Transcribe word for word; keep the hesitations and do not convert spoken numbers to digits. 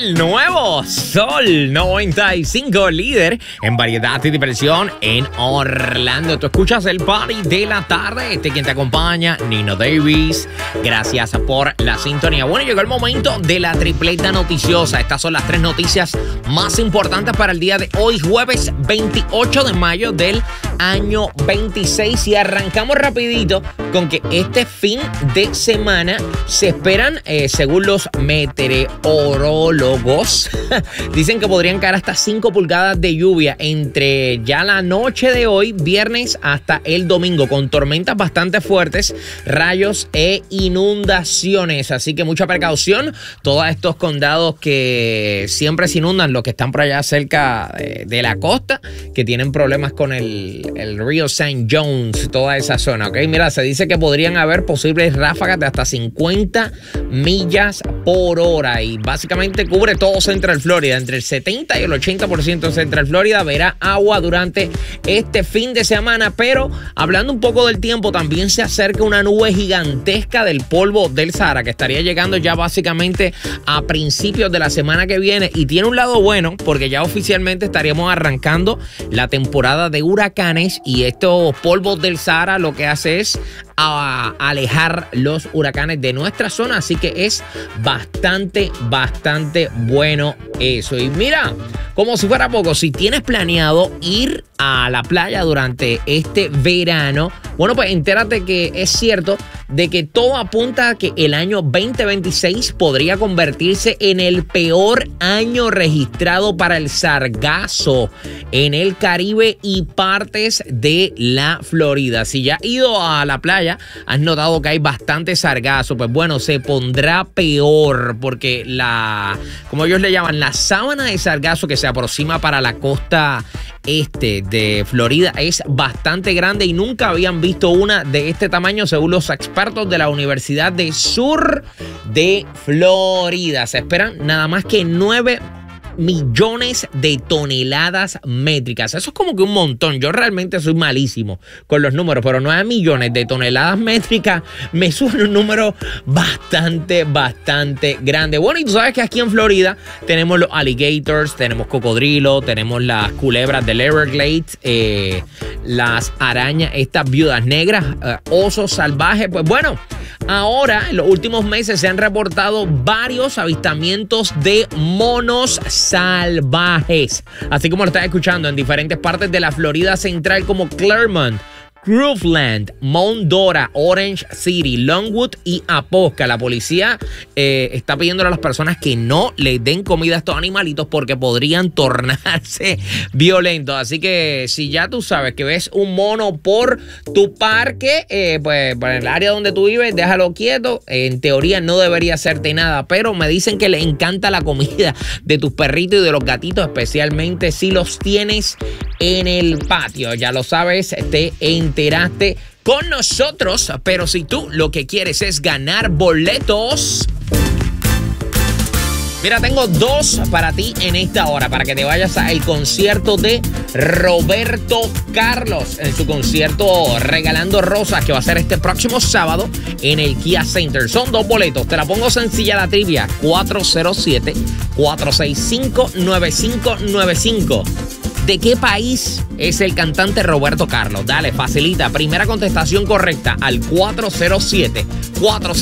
El nuevo Sol noventa y cinco, líder en variedad y diversión en Orlando. Tú escuchas el party de la tarde. Este quien te acompaña, Nino Davis. Gracias por la sintonía. Bueno, llegó el momento de la tripleta noticiosa. Estas son las tres noticias más importantes para el día de hoy, jueves veintiocho de mayo del año veintiséis. Y arrancamos rapidito con que este fin de semana se esperan, eh, según los meteorólogos, dicen que podrían caer hasta cinco pulgadas de lluvia entre ya la noche de hoy, viernes, hasta el domingo, con tormentas bastante fuertes, rayos e inundaciones. Así que mucha precaución. Todos estos condados que siempre se inundan, los que están por allá cerca de, de la costa, que tienen problemas con el, el río Saint Jones, toda esa zona, ¿ok? Mira, se dice que podrían haber posibles ráfagas de hasta cincuenta millas por hora y básicamente cubre todo Central Florida. Entre el setenta y el ochenta por ciento de Central Florida verá agua durante este fin de semana. Pero hablando un poco del tiempo, también se acerca una nube gigantesca del polvo del Sahara que estaría llegando ya básicamente a principios de la semana que viene, y tiene un lado bueno porque ya oficialmente estaríamos arrancando la temporada de huracanes, y estos polvos del Sahara lo que hace es a alejar los huracanes de nuestra zona, así que es bastante, bastante bueno eso. Y mira, como si fuera poco, si tienes planeado ir a la playa durante este verano, bueno, pues entérate que es cierto de que todo apunta a que el año veinte veintiséis podría convertirse en el peor año registrado para el sargazo en el Caribe y partes de la Florida. Si ya has ido a la playa, has notado que hay bastante sargazo, pues bueno, se pondrá peor porque la, como ellos le llaman, la sábana de sargazo que se aproxima para la costa este de Florida es bastante grande y nunca habían visto una de este tamaño, según los expertos de la Universidad de Sur de Florida. Se esperan nada más que nueve millones de toneladas métricas. Eso es como que un montón. Yo realmente soy malísimo con los números, pero nueve millones de toneladas métricas me suena un número bastante, bastante grande. Bueno, y tú sabes que aquí en Florida tenemos los alligators, tenemos cocodrilos, tenemos las culebras del Everglades, eh, las arañas, estas viudas negras, eh, osos salvajes. Pues bueno, ahora en los últimos meses se han reportado varios avistamientos de monos salvajes, así como lo estás escuchando, en diferentes partes de la Florida Central como Clermont, Groveland, Mount Dora, Orange City, Longwood y Aposca. La policía eh, está pidiendo a las personas que no les den comida a estos animalitos porque podrían tornarse violentos. Así que si ya tú sabes que ves un mono por tu parque, eh, pues por el área donde tú vives, déjalo quieto. En teoría no debería hacerte nada, pero me dicen que les encanta la comida de tus perritos y de los gatitos, especialmente si los tienes en el patio. Ya lo sabes, te enteraste con nosotros, pero si tú lo que quieres es ganar boletos, mira, tengo dos para ti en esta hora, para que te vayas al concierto de Roberto Carlos, en su concierto Regalando Rosas, que va a ser este próximo sábado en el Kia Center. Son dos boletos, te la pongo sencilla la trivia, cuatro cero siete, cuatro seis cinco, nueve cinco nueve cinco. ¿De qué país es el cantante Roberto Carlos? Dale, facilita. Primera contestación correcta al cuatro cero siete, cuatro